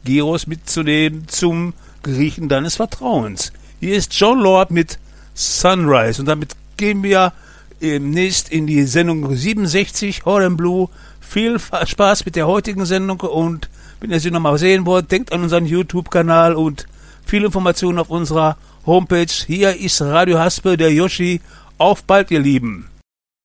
Gyros mitzunehmen zum Griechen deines Vertrauens. Hier ist Jon Lord mit Sunrise und damit gehen wir demnächst in die Sendung 67 Hot and Blue. Viel Spaß mit der heutigen Sendung und wenn ihr sie nochmal sehen wollt, denkt an unseren YouTube-Kanal und viele Informationen auf unserer Homepage. Hier ist Radio Haspe, der Yoshi. Auf bald, ihr Lieben.